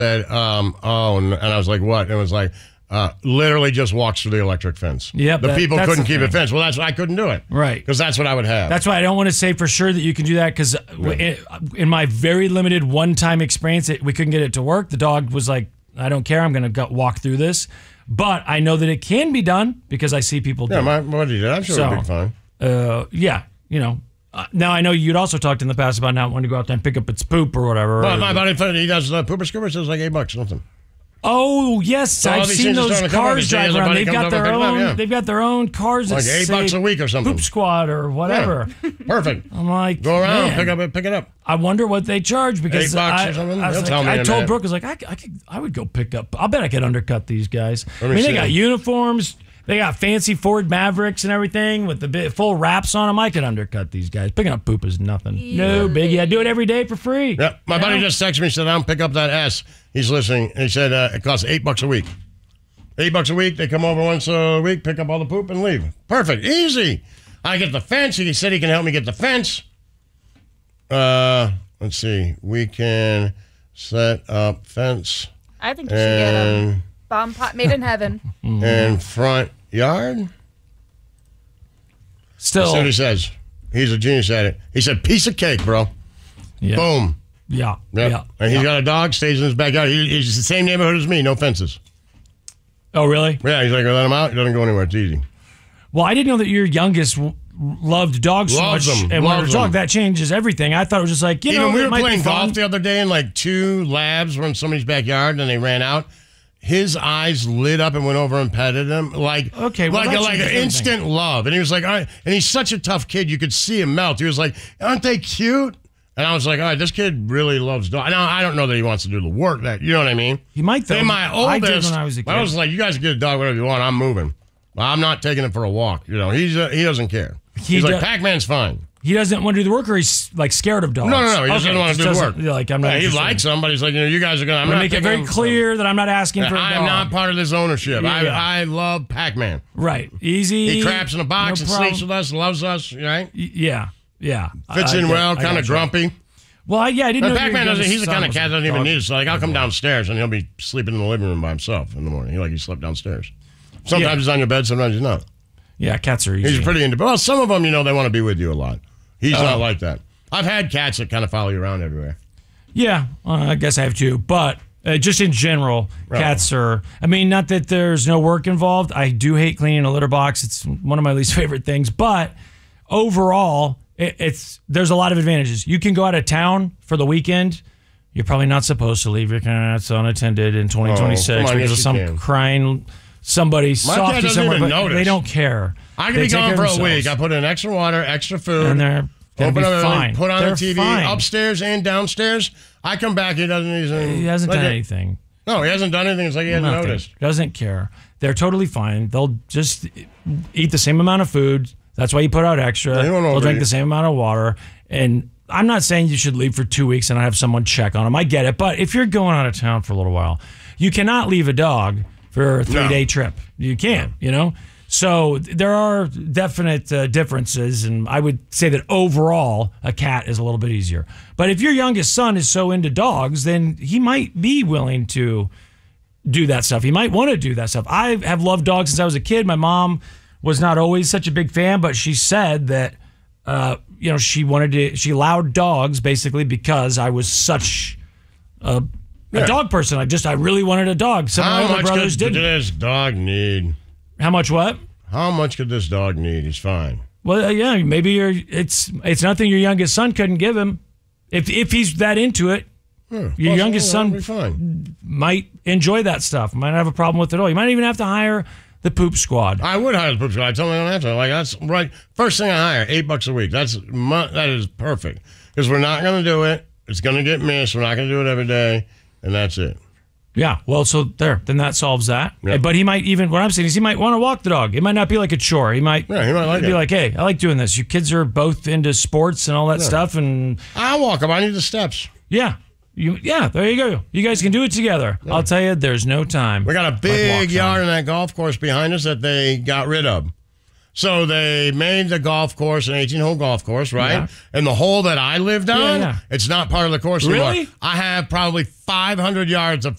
said, and I was like, what? And it was like, literally just walks through the electric fence. Yep, the people couldn't keep it fenced. Well, I couldn't do it. Right. Because that's what I would have. That's why I don't want to say for sure that you can do that because in my very limited one-time experience, we couldn't get it to work. The dog was like, I don't care. I'm going to walk through this. But I know that it can be done because I see people do it. Yeah, my buddy did. I'm sure it'll be fine. Yeah, now, I know you'd also talked in the past about not wanting to go out there and pick up its poop or whatever. Well, my buddy, he does pooper scoopers. It's like $8 something. Oh yes, So I've seen those cars drive around. They've got their own. Yeah. They've got their own cars. Like that $8 a week or something. Poop Squad or whatever. Yeah. Perfect. I'm like, go around, man, pick it up. I wonder what they charge because $8 or something. I told Brooke, I was like, I would go pick up. I bet I could undercut these guys. They got uniforms. They got fancy Ford Mavericks and everything with the full wraps on them. I could undercut these guys. Picking up poop is nothing. Yeah. No biggie. I do it every day for free. Yeah. My buddy just texted me, said, I don't pick up that S. He's listening. He said it costs $8 a week. $8 a week. They come over once a week, pick up all the poop, and leave. Perfect. Easy. I get the fence. He said he can help me get the fence. Let's see. We can set up fence. I think you should get a bomb pot made in heaven. And front yard? Still. That's what he says. He's a genius at it. He said, piece of cake, bro. Yeah. Boom. Yeah. Yep. Yeah. And he's got a dog, stays in his backyard. He's the same neighborhood as me, no fences. Oh, really? Yeah, he's like, I let him out. He doesn't go anywhere. It's easy. Well, I didn't know that your youngest loved dogs so much. Them. And when a dog, that changes everything. I thought it was just like, we were playing golf the other day, and like 2 labs were in somebody's backyard, and they ran out. His eyes lit up and went over and petted him like instant love. And he was like, all right. And he's such a tough kid. You could see him melt. He was like, aren't they cute? And I was like, all right, this kid really loves dogs. Now, I don't know that he wants to do the work. You know what I mean? He might, though. And my oldest, I did when I was a kid. I was like, you guys get a dog whatever you want. I'm moving. I'm not taking him for a walk. He doesn't care. He's like, Pac-Man's fine. He doesn't want to do the work, or he's like scared of dogs? No. He doesn't want to do the work. Like, I'm not he likes them, but he's like, you guys are going to make it very clear that I'm not asking for a dog. I'm not part of this ownership. Yeah. I love Pac-Man. Right. Easy. He craps in a box and sleeps with us, loves us, right? Yeah. Fits in well, kind of grumpy. Well, I didn't know. Pac-Man he's the kind of cat that doesn't even need it. So, like, I'll come downstairs and he'll be sleeping in the living room by himself in the morning. He slept downstairs. Sometimes he's on your bed, sometimes he's not. Yeah, cats are easy. He's pretty independent. Well, some of them, they want to be with you a lot. He's not like that. I've had cats that kind of follow you around everywhere. Yeah, I guess I have too. But just in general, cats are... I mean, not that there's no work involved. I do hate cleaning a litter box. It's one of my least favorite things. But overall, there's a lot of advantages. You can go out of town for the weekend. You're probably not supposed to leave your cats unattended in 2026 because of some crying... Somebody softy somewhere, but notice. They don't care. I can be gone for a week. I put in extra water, extra food, and they're open up fine. Put on they're the TV fine. Upstairs and downstairs. I come back. He hasn't done anything. No, he hasn't done anything. It's like he hasn't noticed. Doesn't care. They're totally fine. They'll just eat the same amount of food. That's why you put out extra. They'll drink the same amount of water. And I'm not saying you should leave for 2 weeks and not have someone check on them. I get it. But if you're going out of town for a little while, you cannot leave a dog for a 3-day trip. You can't, So there are definite differences, and I would say that overall, a cat is a little bit easier. But if your youngest son is so into dogs, then he might be willing to do that stuff. He might want to do that stuff. I have loved dogs since I was a kid. My mom was not always such a big fan, but she said that, she allowed dogs basically because I was such a dog person. I really wanted a dog. Some of my other brothers didn't. How much could this dog need? How much what? How much could this dog need? He's fine. Well, maybe it's nothing your youngest son couldn't give him. If he's that into it, your youngest son might enjoy that stuff. Might not have a problem with it at all. You might even have to hire the poop squad. I would hire the poop squad. I told him I don't have to. That's right. First thing I hire, $8 a week. That is perfect because we're not going to do it. It's going to get missed. We're not going to do it every day. And that's it. Yeah. Well, so then that solves that. Yep. But he might what I'm saying is he might want to walk the dog. It might not be like a chore. He might be like, hey, I like doing this. You kids are both into sports and all that stuff. And I'll walk him. I need the steps. Yeah. There you go. You guys can do it together. Yeah. I'll tell you, there's no time. We got a big yard in that golf course behind us that they got rid of. So they made the golf course an 18-hole golf course, right? Yeah. And the hole that I lived on, it's not part of the course anymore. Really? I have probably 500 yards of